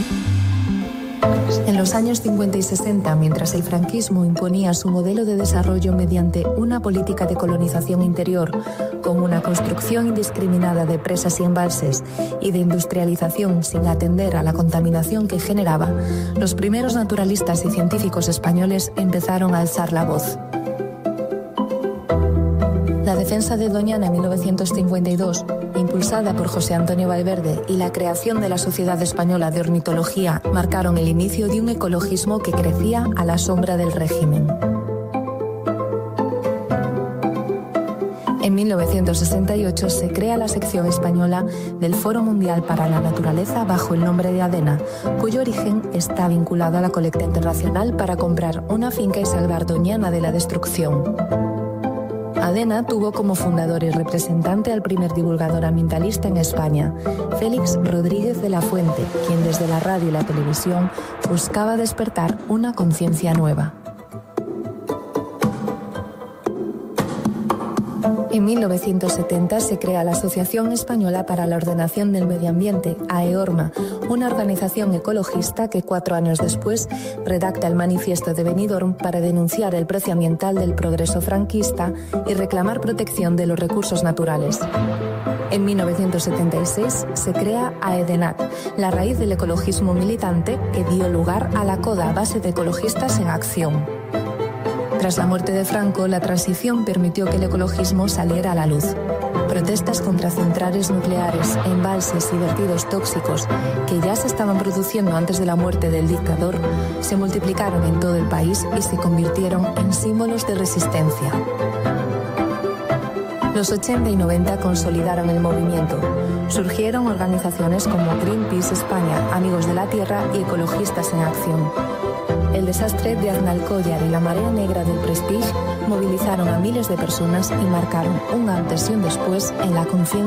En los años 50 y 60, mientras el franquismo imponía su modelo de desarrollo mediante una política de colonización interior, con una construcción indiscriminada de presas y embalses y de industrialización sin atender a la contaminación que generaba, los primeros naturalistas y científicos españoles empezaron a alzar la voz. La defensa de Doñana en 1952, impulsada por José Antonio Valverde, y la creación de la Sociedad Española de Ornitología marcaron el inicio de un ecologismo que crecía a la sombra del régimen. En 1968 se crea la sección española del Foro Mundial para la Naturaleza bajo el nombre de ADENA, cuyo origen está vinculado a la colecta internacional para comprar una finca y salvar Doñana de la destrucción. ADENA tuvo como fundador y representante al primer divulgador ambientalista en España, Félix Rodríguez de la Fuente, quien desde la radio y la televisión buscaba despertar una conciencia nueva. En 1970 se crea la Asociación Española para la Ordenación del Medio Ambiente, AEORMA, una organización ecologista que 4 años después redacta el Manifiesto de Benidorm para denunciar el precio ambiental del progreso franquista y reclamar protección de los recursos naturales. En 1976 se crea AEDENAT, la raíz del ecologismo militante que dio lugar a la CODA, base de ecologistas en acción. Tras la muerte de Franco, la transición permitió que el ecologismo saliera a la luz. Protestas contra centrales nucleares, embalses y vertidos tóxicos, que ya se estaban produciendo antes de la muerte del dictador, se multiplicaron en todo el país y se convirtieron en símbolos de resistencia. Los 80 y 90 consolidaron el movimiento. Surgieron organizaciones como Greenpeace España, Amigos de la Tierra y Ecologistas en Acción. El desastre de Aznalcóllar y la marea negra del Prestige movilizaron a miles de personas y marcaron un antes y un después en la conciencia